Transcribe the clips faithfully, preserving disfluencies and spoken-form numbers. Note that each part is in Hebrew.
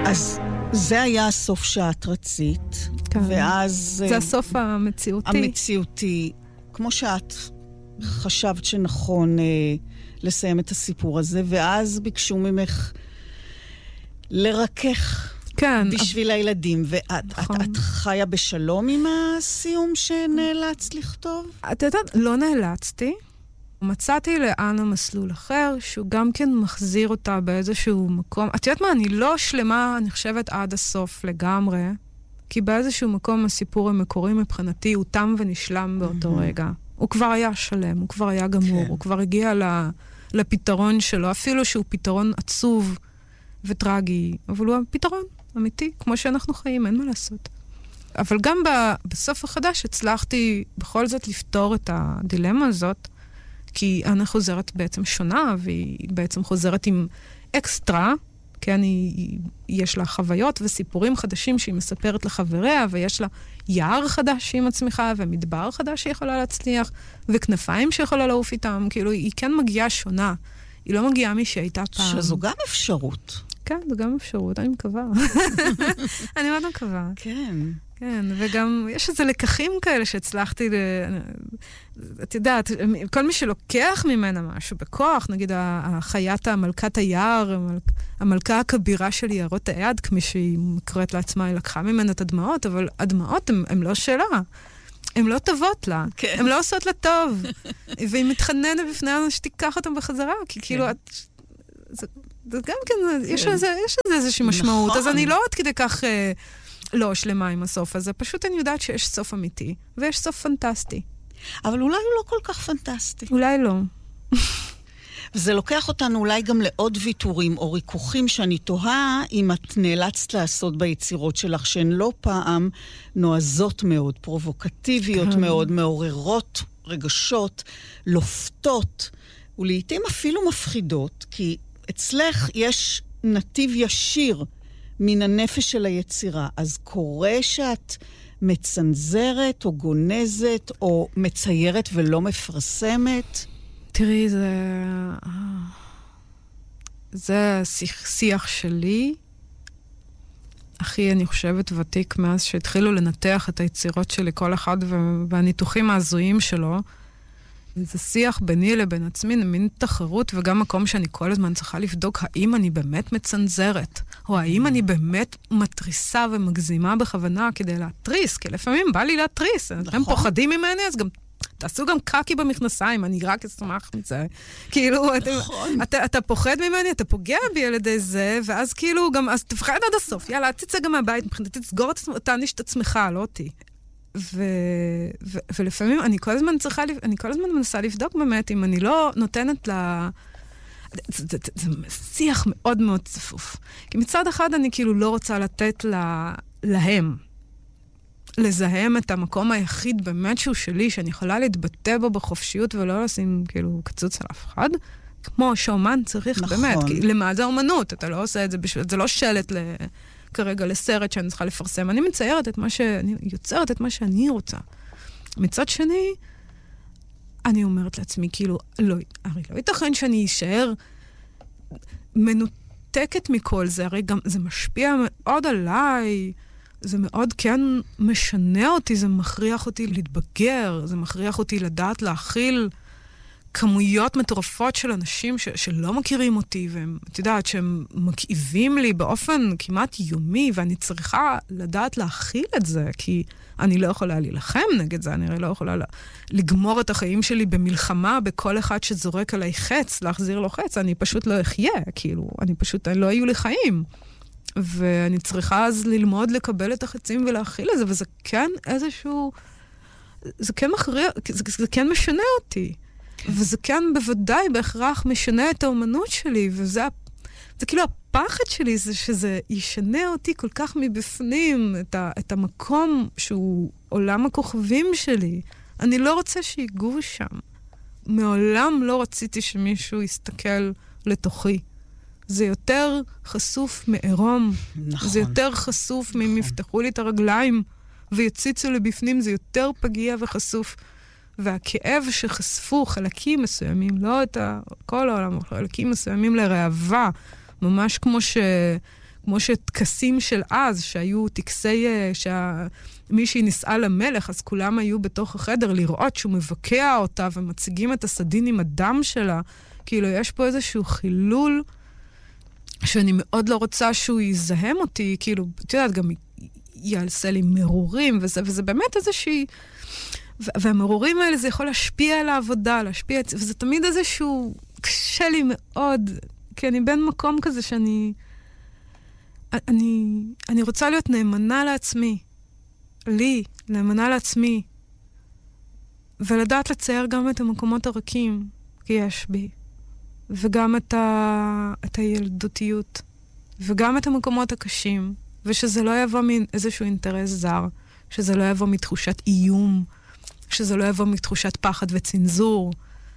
אז זה היה הסוף שאת רצית, כן. ואז... זה הסוף המציאותי. המציאותי. כמו שאת חשבת שנכון אה, לסיים את הסיפור הזה, ואז ביקשו ממך לרכך כן. בשביל אבל... הילדים. ואת נכון. את, את חיה בשלום עם הסיום שנאלצת לכתוב? את יודעת, לא נאלצתי. מצאתי לאנה מסלול אחר, שהוא גם כן מחזיר אותה באיזשהו מקום. את יודעת מה, אני לא שלמה, אני חושבת עד הסוף לגמרי, כי באיזשהו מקום הסיפור המקורי מבחינתי הוא תם ונשלם באותו mm-hmm. רגע. הוא כבר היה שלם, הוא כבר היה גמור, כן. הוא כבר הגיע לפתרון שלו, אפילו שהוא פתרון עצוב וטרגי, אבל הוא הפתרון אמיתי, כמו שאנחנו חיים, אין מה לעשות. אבל גם בסוף החדש הצלחתי בכל זאת לפתור את הדילמה הזאת, כי אנה חוזרת בעצם שונה, והיא בעצם חוזרת עם אקסטרה, כן, היא, יש לה חוויות וסיפורים חדשים שהיא מספרת לחבריה, ויש לה יער חדש שהיא מצמיחה, ומדבר חדש שהיא יכולה להצליח, וכנפיים שיכולה לעוף איתם, כאילו היא כן מגיעה שונה. היא לא מגיעה מי שהייתה פעם. שזו גם אפשרות. כן, זו גם אפשרות, אני מקווה. אני מאוד מקווה. כן. כן, וגם יש איזה לקחים כאלה שהצלחתי, ל... את יודעת, כל מי שלוקח ממנה משהו בכוח, נגיד החיית המלכת היער, המל... המלכה הכבירה של יערות היד, כמי שהיא קוראת לעצמה, היא לקחה ממנה את הדמעות, אבל הדמעות הן לא שלה. הן לא טובות לה. כן. הן לא עושות לה טוב. והיא מתחננת בפני אנה שתיקח אותם בחזרה, כי כן. כאילו את... זה, זה גם כן, כן. יש לזה איזושהי משמעות. נכון. אז אני לא עד כדי כך... לא שלמה עם הסוף הזה, פשוט אני יודעת שיש סוף אמיתי, ויש סוף פנטסטי. אבל אולי הוא לא כל כך פנטסטי. אולי לא. וזה לוקח אותנו אולי גם לעוד ויתורים או ריכוכים שאני תוהה אם את נאלצת לעשות ביצירות שלך, שהן לא פעם נועזות מאוד, פרובוקטיביות כן. מאוד, מעוררות רגשות, לופתות, ולעיתים אפילו מפחידות, כי אצלך יש נתיב ישיר מן הנפש של היצירה. אז קורה שאת מצנזרת או גונזת או מציירת ולא מפרסמת? תראי, זה... זה שיח שלי. הכי, אני חושבת, ותיק מאז שהתחילו לנתח את היצירות שלי, כל אחד והניתוחים ההזויים שלו. זה שיח ביני לבין עצמי, מין תחרות, וגם מקום שאני כל הזמן צריכה לבדוק האם אני באמת מצנזרת, או האם אני באמת מטריסה ומגזימה בכוונה כדי להטריס, כי לפעמים בא לי להטריס. נכון. אתם פוחדים ממני, אז גם תעשו גם קקי במכנסיים, אני רק אשמח מזה. כאילו, נכון. אתה, אתה, אתה פוחד ממני, אתה פוגע בי על ידי זה, ואז כאילו גם, אז תפחד עד הסוף, יאללה, תצא גם מהבית, מבחינתי תסגור את תעניש את עצמך, לא אותי. ו... ו... ולפעמים אני כל הזמן צריכה, אני כל הזמן מנסה לבדוק באמת אם אני לא נותנת לה... זה, זה, זה שיח מאוד מאוד צפוף. כי מצד אחד אני כאילו לא רוצה לתת לה... להם, לזהם את המקום היחיד באמת שהוא שלי, שאני יכולה להתבטא בו בחופשיות ולא לשים כאילו קצוץ על אף אחד. כמו שאומן צריך נכון. באמת, כי למה זה אומנות? אתה לא עושה את זה בשביל... זה לא שלט ל... כרגע לסרט שאני צריכה לפרסם. אני מציירת את מה ש... אני יוצרת את מה שאני רוצה. מצד שני, אני אומרת לעצמי, כאילו, לא, הרי לא ייתכן שאני אשאר מנותקת מכל זה, הרי גם זה משפיע מאוד עליי, זה מאוד כן משנה אותי, זה מכריח אותי להתבגר, זה מכריח אותי לדעת להכיל כמויות מטורפות של אנשים ש- שלא מכירים אותי, והם, את יודעת, שהם מכאיבים לי באופן כמעט יומי, ואני צריכה לדעת להכיל את זה, כי אני לא יכולה להילחם נגד זה, אני לא יכולה לגמור את החיים שלי במלחמה בכל אחד שזורק עליי חץ, להחזיר לו חץ, אני פשוט לא אחיה, כאילו, אני פשוט, לא היו לי חיים. ואני צריכה אז ללמוד לקבל את החצים ולהכיל את זה, וזה כן איזשהו, זה כן מכריע, זה, זה כן משנה אותי. וזה כן בוודאי בהכרח משנה את האומנות שלי, וזה זה כאילו הפחד שלי, זה שזה ישנה אותי כל כך מבפנים, את, ה, את המקום שהוא עולם הכוכבים שלי. אני לא רוצה שיגעו שם. מעולם לא רציתי שמישהו יסתכל לתוכי. זה יותר חשוף מעירום. נכון. זה יותר חשוף נכון. מם יפתחו לי את הרגליים ויציצו לבפנים, זה יותר פגיע וחשוף. והכאב שחשפו חלקים מסוימים, לא את ה... כל העולם, חלקים מסוימים לרעבה, ממש כמו ש... כמו שטקסים של אז, שהיו טקסי, שמישהי נישאה למלך, אז כולם היו בתוך החדר לראות שהוא מבקע אותה, ומציגים את הסדין עם הדם שלה. כאילו, יש פה איזשהו חילול, שאני מאוד לא רוצה שהוא יזהם אותי, כאילו, את יודעת, גם יעשה לי מרורים, וזה, וזה באמת איזושהי... והמרורים האלה, זה יכול להשפיע על העבודה, להשפיע... וזה תמיד איזשהו... קשה לי מאוד, כי אני בין מקום כזה שאני... אני, אני רוצה להיות נאמנה לעצמי. לי, נאמנה לעצמי. ולדעת לצייר גם את המקומות הרכים, כי יש בי. וגם את, ה, את הילדותיות. וגם את המקומות הקשים. ושזה לא יבוא מאיזשהו אינטרס זר. שזה לא יבוא מתחושת איום. שזה לא יבוא מתחושת פחד וצנזור.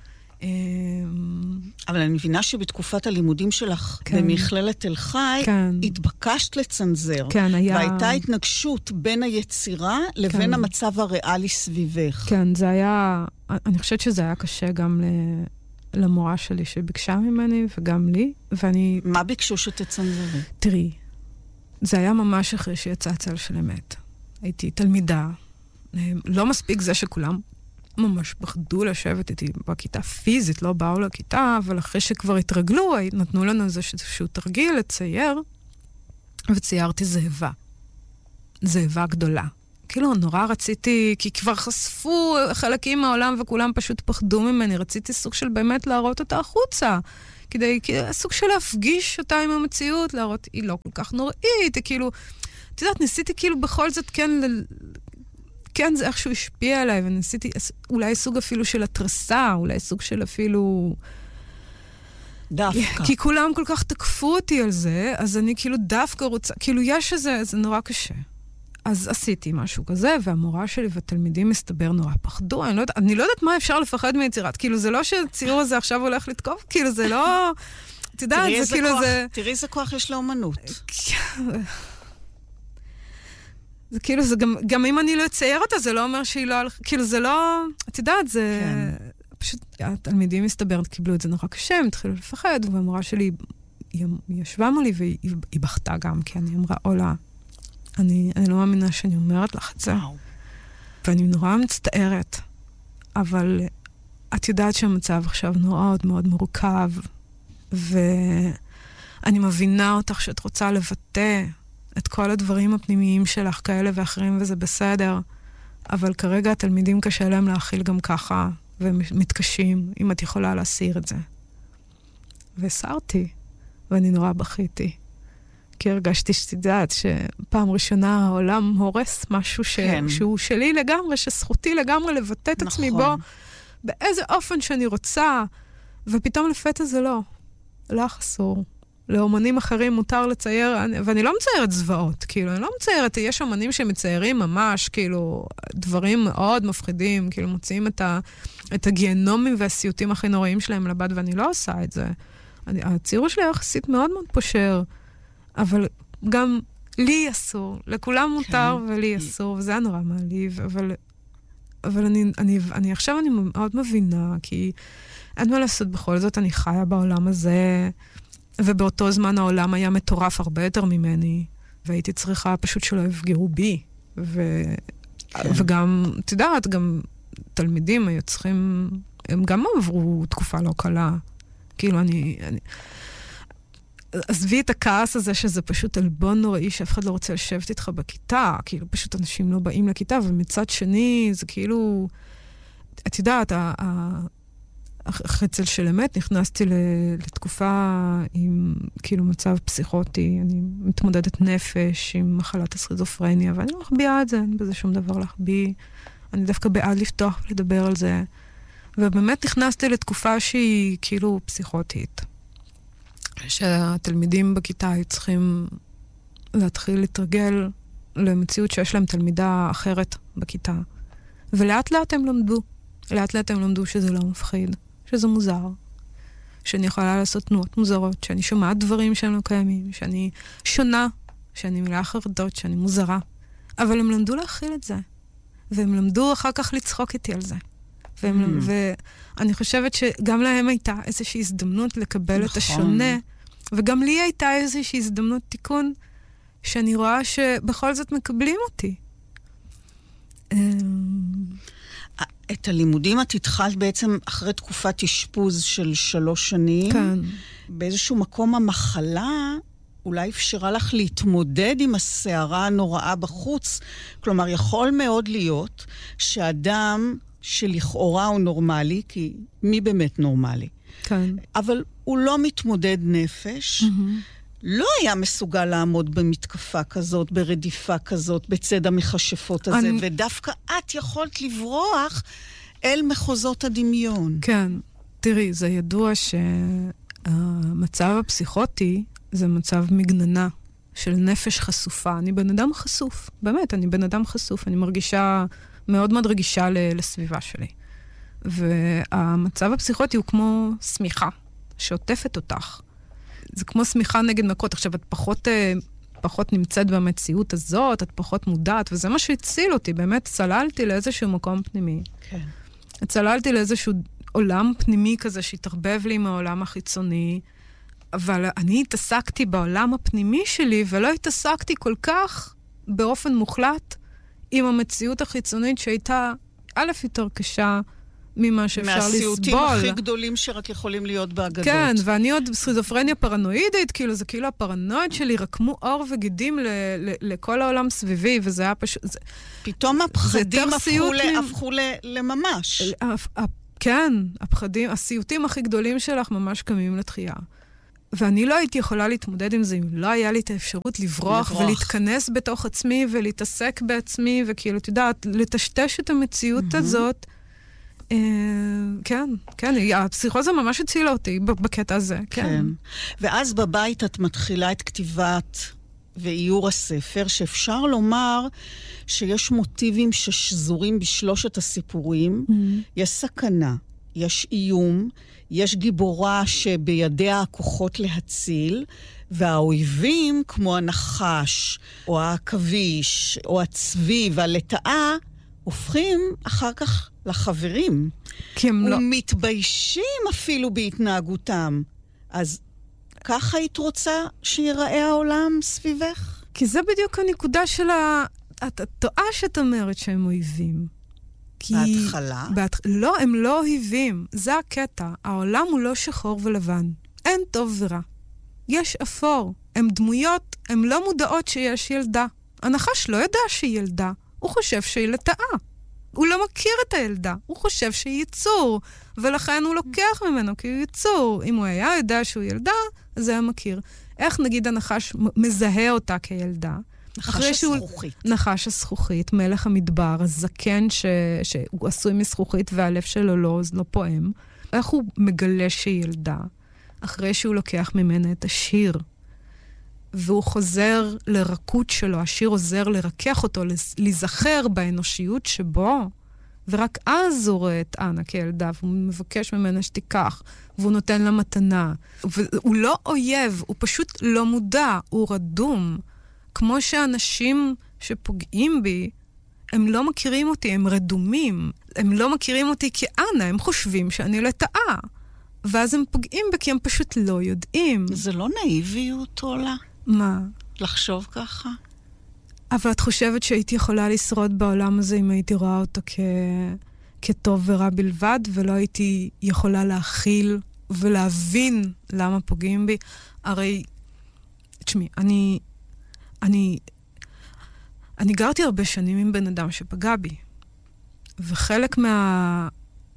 אבל אני מבינה שבתקופת הלימודים שלך במכללת תל חי, התבקשת לצנזר. והייתה התנגשות בין היצירה לבין המצב הריאלי סביבך. כן, זה היה, אני חושבת שזה היה קשה גם למורה שלי שביקשה ממני וגם לי, ואני... מה ביקשו שתצנזרי? תראי, זה היה ממש אחרי שיצא צל של אמת. הייתי תלמידה, לא מספיק זה שכולם ממש פחדו לשבת איתי בכיתה פיזית, לא באו לכיתה, אבל אחרי שכבר התרגלו, נתנו לנו איזשהו תרגיל לצייר, וציירתי זאבה. זאבה גדולה. כאילו, נורא רציתי, כי כבר חשפו חלקים מהעולם, וכולם פשוט פחדו ממני. רציתי סוג של באמת להראות אותה החוצה. כדי, סוג של להפגיש אותה עם המציאות, להראות, היא לא כל כך נוראית, היא כאילו, את יודעת, ניסיתי כאילו בכל זאת כן... כן, זה איכשהו השפיע עליי, וניסיתי, אולי סוג אפילו של התרסה, אולי סוג של אפילו... דווקא. כי כולם כל כך תקפו אותי על זה, אז אני כאילו דווקא רוצה, כאילו יש איזה, זה נורא קשה. אז עשיתי משהו כזה, והמורה שלי והתלמידים מסתבר נורא פחדו, אני לא יודעת, אני לא יודעת מה אפשר לפחד מיצירת, כאילו זה לא שהציור הזה עכשיו הולך לתקוף, כאילו זה לא... את יודעת, זה כאילו זה... תראי איזה כוח יש לאומנות. זה כאילו, זה גם, גם אם אני לא אצייר אותה, זה לא אומר שהיא לא... כאילו, זה לא... את יודעת, זה... כן. פשוט, התלמידים מסתבר, קיבלו את זה נורא קשה, הם התחילו לפחד, והמורה שלי, היא, היא ישבה מולי, והיא היא בכתה גם, כי אני אמרה, אולה, אני, אני לא מאמינה שאני אומרת לך את זה. וואו. ואני נורא מצטערת, אבל את יודעת שהמצב עכשיו מאוד מאוד מורכב, ואני מבינה אותך שאת רוצה לבטא, את כל הדברים הפנימיים שלך כאלה ואחרים, וזה בסדר. אבל כרגע התלמידים קשה להם להכיל גם ככה, ומתקשים, אם את יכולה להסיר את זה. והסרתי, ואני נורא בכיתי. כי הרגשתי שתדעת שפעם ראשונה העולם הורס משהו ש... כן. שהוא שלי לגמרי, שזכותי לגמרי לבטא את נכון. עצמי בו, באיזה אופן שאני רוצה, ופתאום לפתע זה לא. לא אסור. לאומנים אחרים מותר לצייר, ואני לא מציירת זוועות, כאילו, אני לא מציירת, יש אומנים שמציירים ממש, כאילו, דברים מאוד מפחידים, כאילו, מוציאים את, ה, את הגיהנומים והסיוטים הכי נוראים שלהם לבד, ואני לא עושה את זה. אני, הציור שלי יחסית מאוד מאוד פושר, אבל גם לי אסור, לכולם מותר כן. ולי אסור, וזה היה נורא מעליב, אבל, אבל אני, אני, אני, עכשיו אני מאוד מבינה, כי אין מה לעשות בכל זאת, אני חיה בעולם הזה, ובאותו זמן העולם היה מטורף הרבה יותר ממני, והייתי צריכה פשוט שלא יפגעו בי. ו... כן. וגם, את יודעת, גם תלמידים היו צריכים, הם גם עברו תקופה לא קלה. כאילו, אני... אני... עזבי את הכעס הזה שזה פשוט אלבון נוראי שאף אחד לא רוצה לשבת איתך בכיתה, כאילו פשוט אנשים לא באים לכיתה, ומצד שני זה כאילו, את יודעת, ה... אחרי צל של אמת, נכנסתי לתקופה עם כאילו מצב פסיכוטי, אני מתמודדת נפש עם מחלת הסכיזופרניה, ואני לא מחביאה את זה, אין בזה שום דבר להחביא. אני דווקא בעד לפתוח ולדבר על זה. ובאמת נכנסתי לתקופה שהיא כאילו פסיכוטית. שהתלמידים בכיתה היו צריכים להתחיל להתרגל למציאות שיש להם תלמידה אחרת בכיתה. ולאט לאט הם למדו. לאט לאט הם למדו שזה לא מפחיד. שזה מוזר, שאני יכולה לעשות תנועות מוזרות, שאני שומעת דברים שהם לא קיימים, שאני שונה, שאני מלאה חרדות, שאני מוזרה. אבל הם למדו להכיל את זה. והם למדו אחר כך לצחוק איתי על זה. והם, mm. ואני חושבת שגם להם הייתה איזושהי הזדמנות לקבל נכון. את השונה, וגם לי הייתה איזושהי הזדמנות תיקון, שאני רואה שבכל זאת מקבלים אותי. את הלימודים את התחלת בעצם אחרי תקופת אשפוז של שלוש שנים. כן. באיזשהו מקום המחלה אולי אפשרה לך להתמודד עם הסערה הנוראה בחוץ. כלומר, יכול מאוד להיות שאדם שלכאורה הוא נורמלי, כי מי באמת נורמלי? כן. אבל הוא לא מתמודד נפש, mm-hmm. לא היה מסוגל לעמוד במתקפה כזאת, ברדיפה כזאת, בצד המכשפות הזה, אני... ודווקא את יכולת לברוח אל מחוזות הדמיון. כן. תראי, זה ידוע שהמצב הפסיכוטי זה מצב מגננה של נפש חשופה. אני בן אדם חשוף, באמת, אני בן אדם חשוף. אני מרגישה מאוד מאוד רגישה לסביבה שלי. והמצב הפסיכוטי הוא כמו סמיכה שעוטפת אותך. זה כמו סמיכה נגד מכות. עכשיו, את פחות, פחות נמצאת במציאות הזאת, את פחות מודעת, וזה מה שהציל אותי. באמת, צללתי לאיזשהו מקום פנימי. כן. צללתי לאיזשהו עולם פנימי כזה שהתערבב לי מהעולם החיצוני, אבל אני התעסקתי בעולם הפנימי שלי, ולא התעסקתי כל כך באופן מוחלט עם המציאות החיצונית שהייתה א' יותר קשה ממה שאפשר לסבול. מהסיוטים הכי גדולים שרק יכולים להיות באגדות. כן, ואני עוד סכיזופרניה פרנואידית, כאילו זה כאילו הפרנואיד שלי, רקמו אור וגידים ל- ל- לכל העולם סביבי, וזה היה פשוט... זה, פתאום הפחדים הפכו, ל- הפכו ל- לממש. כן, הפחדים, הסיוטים הכי גדולים שלך ממש קמים לתחייה. ואני לא הייתי יכולה להתמודד עם זה, אם לא היה לי את האפשרות לברוח, לברוח. ולהתכנס בתוך עצמי, ולהתעסק בעצמי, וכאילו, את יודעת, לטשטש את המציאות mm-hmm. הזאת. אה, כן, כן, הפסיכוזה ממש הצילה אותי בקטע הזה, כן. כן. ואז בבית את מתחילה את כתיבת ואיור הספר, שאפשר לומר שיש מוטיבים ששזורים בשלושת הסיפורים. Mm-hmm. יש סכנה, יש איום, יש גיבורה שבידיה הכוחות להציל, והאויבים, כמו הנחש, או העכביש, או הצבי והלטאה, הופכים אחר כך לחברים. כי הם לא... ומתביישים אפילו בהתנהגותם. אז ככה היית רוצה שיראה העולם סביבך? כי זה בדיוק הנקודה של ה... את טועה שאת אומרת שהם אויבים. כי... בהתחלה? בהתח... לא, הם לא אויבים. זה הקטע. העולם הוא לא שחור ולבן. אין טוב ורע. יש אפור. הם דמויות, הם לא מודעות שיש ילדה. הנחש לא יודע שהיא ילדה. הוא חושב שהיא לטאה. הוא לא מכיר את הילדה. הוא חושב שהיא יצור. ולכן הוא לוקח ממנו כי הוא יצור. אם הוא היה יודע שהוא ילדה, אז זה היה מכיר. איך נגיד הנחש מזהה אותה כילדה? נחש הזכוכית. נחש הזכוכית, מלך המדבר, הזקן ש... שהוא עשוי מזכוכית והלב שלו לא, לא פועם. איך הוא מגלה שהיא ילדה? אחרי שהוא לוקח ממנה את השיר. והוא חוזר לרקות שלו, השיר עוזר לרכך אותו, להיזכר באנושיות שבו, ורק אז הוא רואה את אנה כילדה, והוא מבקש ממנה שתיקח, והוא נותן לה מתנה. והוא לא אויב, הוא פשוט לא מודע, הוא רדום. כמו שאנשים שפוגעים בי, הם לא מכירים אותי, הם רדומים. הם לא מכירים אותי כאנה, הם חושבים שאני לטאה. ואז הם פוגעים בי כי הם פשוט לא יודעים. זה לא נאיביות, אולה? מה? לחשוב ככה? אבל את חושבת שהייתי יכולה לשרוד בעולם הזה אם הייתי רואה אותו כ... כטוב ורע בלבד, ולא הייתי יכולה להכיל ולהבין למה פוגעים בי? הרי, תשמעי, אני... אני... אני גרתי הרבה שנים עם בן אדם שפגע בי. וחלק מה...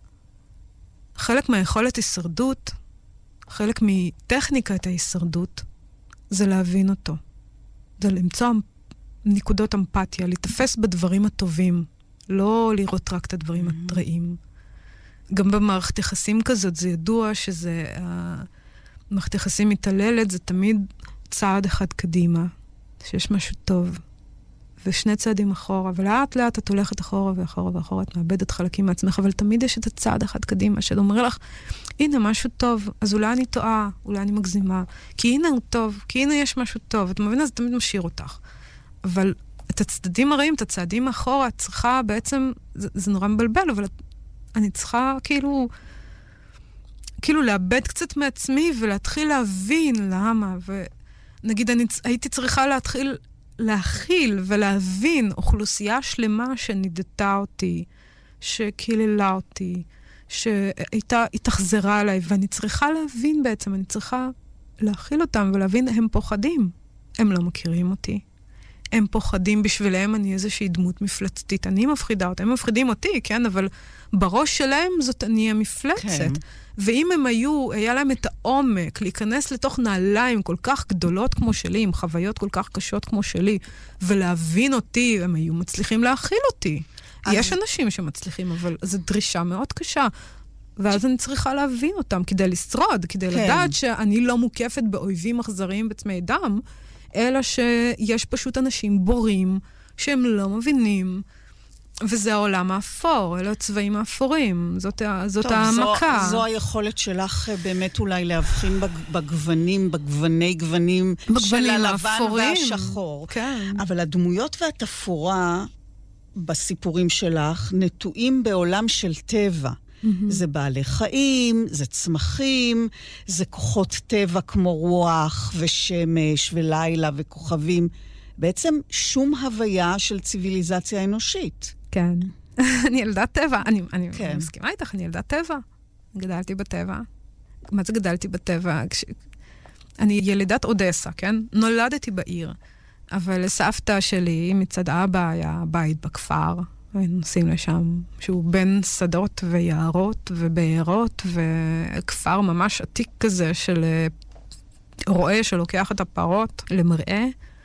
חלק מהיכולת הישרדות, חלק מטכניקת ההישרדות, זה להבין אותו. זה למצוא נקודות אמפתיה, להתאפס בדברים הטובים, לא לראות רק את הדברים mm-hmm. הרעים. גם במערכת יחסים כזאת, זה ידוע שזה... מערכת יחסים מתעללת, זה תמיד צעד אחד קדימה, שיש משהו טוב, ושני צעדים אחורה, ולאט לאט את הולכת אחורה ואחורה ואחורה, את מאבדת חלקים מעצמך, אבל תמיד יש את הצעד אחד קדימה, שאומר לך, הנה משהו טוב, אז אולי אני טועה, אולי אני מגזימה, כי הנה הוא טוב, כי הנה יש משהו טוב, את מבינה, זה תמיד משאיר אותך. אבל את הצדדים הרעים, את הצעדים אחורה, את צריכה בעצם, זה, זה נורא מבלבל, אבל את, אני צריכה כאילו, כאילו לאבד קצת מעצמי ולהתחיל להבין למה. ונגיד, אני הייתי צריכה להתחיל להכיל ולהבין אוכלוסייה שלמה שנידתה אותי, שקיללה אותי, שהייתה, התאכזרה עליי, ואני צריכה להבין בעצם, אני צריכה להכיל אותם ולהבין, הם פוחדים. הם לא מכירים אותי. הם פוחדים בשבילם, אני איזושהי דמות מפלצתית. אני מפחידה אותם, הם מפחידים אותי, כן? אבל בראש שלהם זאת אני המפלצת. כן. ואם הם היו, היה להם את העומק, להיכנס לתוך נעליים כל כך גדולות כמו שלי, עם חוויות כל כך קשות כמו שלי, ולהבין אותי, הם היו מצליחים להכיל אותי. אז... יש אנשים שמצליחים, אבל זו דרישה מאוד קשה. ואז אני צריכה להבין אותם כדי לשרוד, כדי כן. לדעת שאני לא מוקפת באויבים אכזריים בצמאי דם, אלא שיש פשוט אנשים בורים שהם לא מבינים, וזה העולם האפור, אלה הצבעים האפורים, זאת, זאת טוב, העמקה. זו, זו היכולת שלך באמת אולי להבחין בגוונים, בגווני גוונים של הלבן האפורים. והשחור. כן. אבל הדמויות והתפאורה בסיפורים שלך נטועים בעולם של טבע. Mm-hmm. זה בעלי חיים, זה צמחים, זה כוחות טבע כמו רוח ושמש ולילה וכוכבים. בעצם שום הוויה של ציוויליזציה אנושית. כן. אני ילדת טבע. אני, אני כן. מסכימה איתך, אני ילדת טבע. גדלתי בטבע. מה זה גדלתי בטבע? כש... אני ילידת אודסה, כן? נולדתי בעיר. אבל סבתא שלי מצד אבא היה בית בכפר. היינו נוסעים לשם, שהוא בין שדות ויערות ובארות, וכפר ממש עתיק כזה של רועה שלוקח את הפרות למראה.